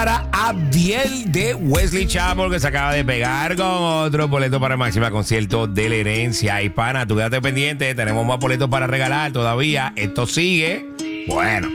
Para Abdiel de Wesley Chapel, que se acaba de pegar con otro boleto para el máximo concierto de la herencia hispana. Tú quédate pendiente, tenemos más boletos para regalar todavía. Esto sigue. Bueno.